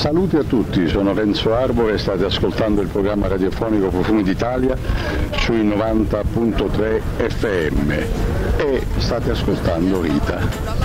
Saluti a tutti, sono Renzo Arbore e state ascoltando il programma radiofonico Profumi d'Italia sui 90.3 FM e state ascoltando Rita.